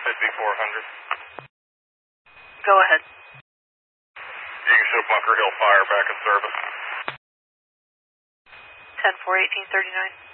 5400. Go ahead. You can show Bunker Hill Fire back in service. 10-4, 1839.